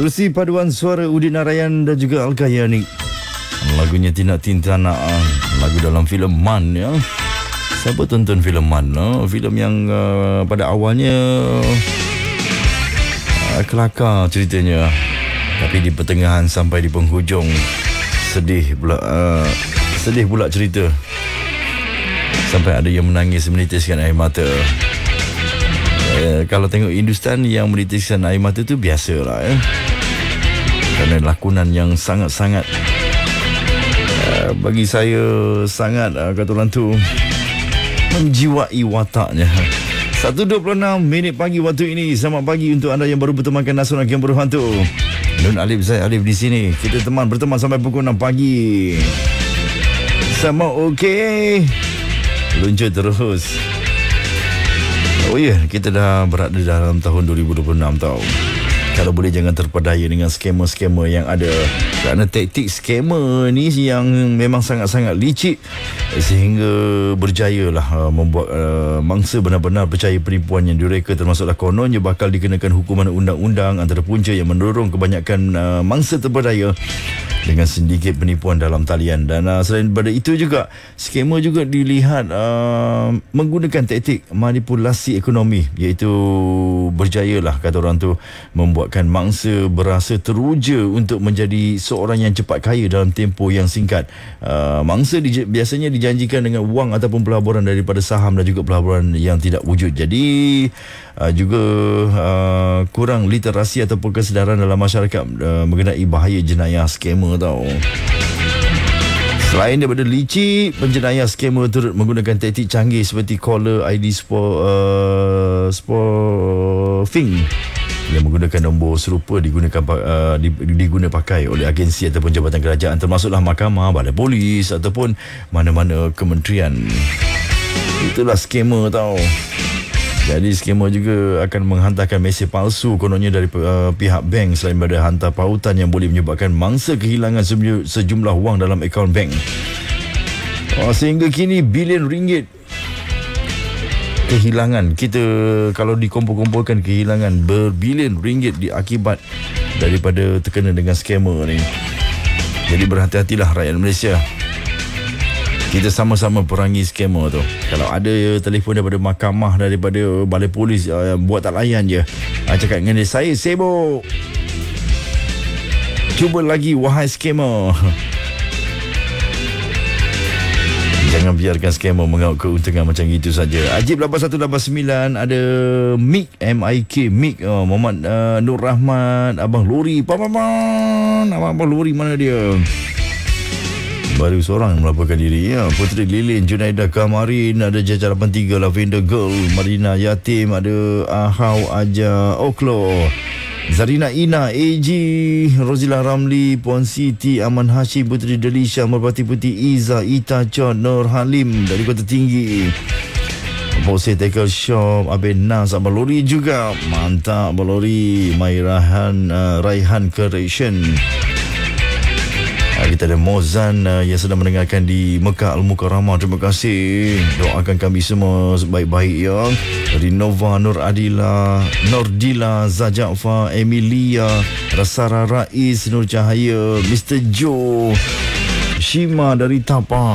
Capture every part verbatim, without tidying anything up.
Menerusi paduan suara Udin Narayan dan juga Al-Kayani. Lagunya Tina Tintana, lagu dalam filem Man ya. Siapa tonton filem Man? No? Filem yang uh, pada awalnya uh, kelakar ceritanya, tapi di pertengahan sampai di penghujung sedih pula, uh, sedih pula cerita. Sampai ada yang menangis menitiskan air mata. Uh, kalau tengok Hindustan yang menitiskan air mata tu biasalah ya. Kerana lakonan yang sangat-sangat uh, bagi saya sangat uh, kata orang tu menjiwai wataknya. satu dua puluh enam minit pagi waktu ini. Selamat pagi untuk anda yang baru bertemankan Nasional Game Berhantu. Nun Alif, saya Alif di sini. Kita teman berteman sampai pukul enam pagi. Sama okey. Luncur terus. Oh ya, yeah, kita dah berada dalam tahun dua ribu dua puluh enam tau. Kalau boleh jangan terpedaya dengan skamer-skamer yang ada. Kerana taktik skamer ni yang memang sangat-sangat licik sehingga berjaya lah membuat uh, mangsa benar-benar percaya penipuan yang direka, termasuklah kononnya bakal dikenakan hukuman undang-undang. Antara punca yang mendorong kebanyakan uh, mangsa terpedaya dengan sindiket penipuan dalam talian. Dan uh, selain daripada itu juga, skamer juga dilihat uh, menggunakan taktik manipulasi ekonomi, iaitu berjayalah kata orang tu membuatkan mangsa berasa teruja untuk menjadi seorang yang cepat kaya dalam tempoh yang singkat. Uh, mangsa di, biasanya dijanjikan dengan wang ataupun pelaburan daripada saham dan juga pelaburan yang tidak wujud. Jadi uh, juga uh, kurang literasi ataupun kesedaran dalam masyarakat uh, mengenai bahaya jenayah skamer tau. Selain daripada licik, penjenayah skamer turut menggunakan taktik canggih seperti caller I D spor, uh, spoofing yang menggunakan nombor serupa digunakan uh, diguna pakai oleh agensi ataupun jabatan kerajaan, termasuklah mahkamah, balai polis ataupun mana-mana kementerian. Itulah skamer tau. Jadi skamer juga akan menghantarkan mesej palsu kononnya dari uh, pihak bank, selain daripada hantar pautan yang boleh menyebabkan mangsa kehilangan sejumlah wang dalam akaun bank. Oh, sehingga kini bilion ringgit kehilangan. Kita kalau dikumpul-kumpulkan kehilangan berbilion ringgit diakibat daripada terkena dengan skamer ni. Jadi berhati-hatilah rakyat Malaysia. Kita sama-sama perangi skamer tu. Kalau ada telefon daripada mahkamah, daripada balai polis, uh, buat tak layan je. Uh, cakap dengan dia, saya sibuk. Cuba lagi wahai skamer. Jangan biarkan skamer mengaut keuntungan macam itu saja. Ajib lapan satu lapan sembilan, ada Mik, M I K, Mik, oh, Muhammad uh, Nur Rahman, Abang Lori. Paman, Abang Lori mana dia? Baru seorang melaporkan diri ya. Puteri Lilin, Junaidah Kamarin, ada Jaja lapan tiga, Lavender Girl, Marina Yatim, ada Ahau Aja Oklo, Zarina Ina, A G, Rozila Ramli, Puan Siti, Aman Hashim, Puteri Delisha, Merpati Putih, Iza, Ita Chon, Nur Halim dari Kota Tinggi, Bose Tackle Shop, Abin Nas, Abang Lori juga. Mantap Abang Lori. Mairahan, uh, Raihan Correction. Kita ada Mozan uh, yang sedang mendengarkan di Mekah Al-Mukarramah. Terima kasih. Doakan kami semua sebaik-baik ya. Rinova, Nur Adila, Nordila, Zajafar, Emilia, Rasara Rais, Nur Cahaya, Mister Joe, Shima dari Tapa.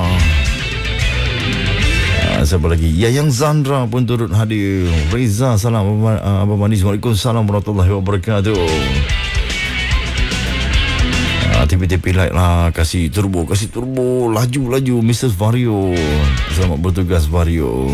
Uh, siapa lagi? Yayang Zandra pun turut hadir. Reza, salam uh, Abang Manis. Waalaikumsalam warahmatullahi wabarakatuh. T P T P light lah. Kasih turbo, kasih turbo. Laju, laju Mister Vario. Selamat bertugas Vario.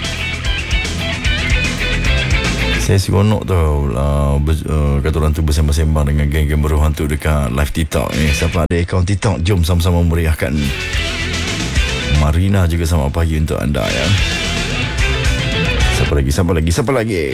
Saya seronok tau uh, ber, uh, kata orang tu bersembang-sembang dengan geng-geng berhantu dekat live TikTok ni. Siapa ada akaun TikTok, jom sama-sama meriahkan. Marina juga selamat pagi untuk anda ya. Siapa lagi, siapa lagi, siapa lagi?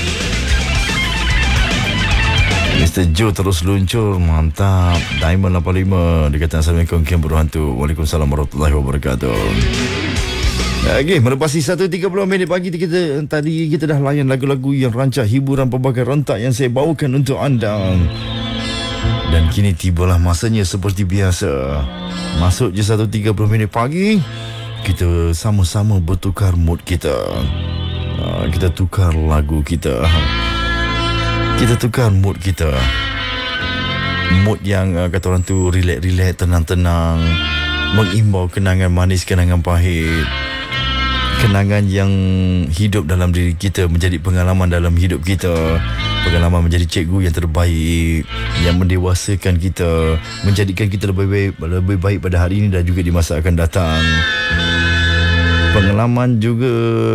Mister Joe terus luncur. Mantap. Diamond lapan lima. Dia kata Assalamualaikum Kem Berhantu. Waalaikumsalam warahmatullahi wabarakatuh. Okey, melepasi satu tiga puluh minit pagi kita, tadi kita dah layan lagu-lagu yang rancak hiburan pelbagai rentak yang saya bawakan untuk anda. Dan kini tibalah masanya seperti biasa. Masuk je satu tiga puluh minit pagi, kita sama-sama bertukar mood kita. Kita tukar lagu kita. Kita tukar mood kita. mood yang uh, kata orang tu relax-relax, tenang-tenang, mengimbau kenangan manis, kenangan pahit, kenangan yang hidup dalam diri kita, menjadi pengalaman dalam hidup kita, pengalaman menjadi cikgu yang terbaik, yang mendewasakan kita, menjadikan kita lebih baik, lebih baik pada hari ini dan juga di masa akan datang. Pengalaman juga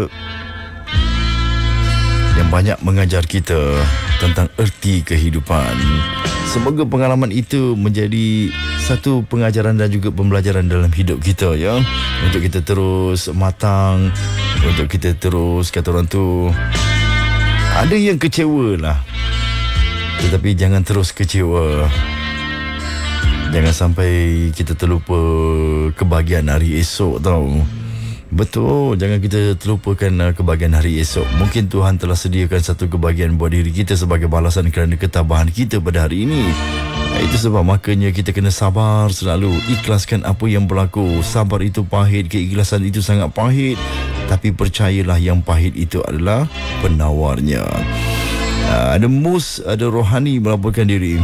yang banyak mengajar kita tentang erti kehidupan. Semoga pengalaman itu menjadi satu pengajaran dan juga pembelajaran dalam hidup kita, ya. Untuk kita terus matang, untuk kita terus, kata orang tu, ada yang kecewa lah, tetapi jangan terus kecewa. Jangan sampai kita terlupa kebahagiaan hari esok, tau. Betul, jangan kita terlupakan kebahagiaan hari esok. Mungkin Tuhan telah sediakan satu kebahagiaan buat diri kita sebagai balasan kerana ketabahan kita pada hari ini. Itu sebab makanya kita kena sabar selalu, ikhlaskan apa yang berlaku. Sabar itu pahit, keikhlasan itu sangat pahit, tapi percayalah yang pahit itu adalah penawarnya. Ada Mus, ada Rohani melaporkan diri.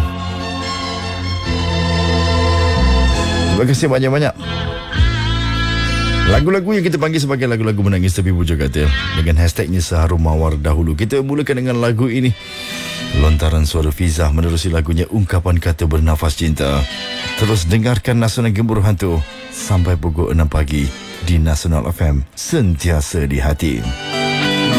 Terima kasih banyak-banyak. Lagu-lagu yang kita panggil sebagai lagu-lagu menangis tepi bujur katil, dengan hashtagnya Seharum Mawar dahulu. Kita mulakan dengan lagu ini, lontaran suara Fizah menerusi lagunya Ungkapan Kata Bernafas Cinta. Terus dengarkan Nasional Gemuruh Hantu sampai pukul enam pagi di Nasional F M, sentiasa di hati.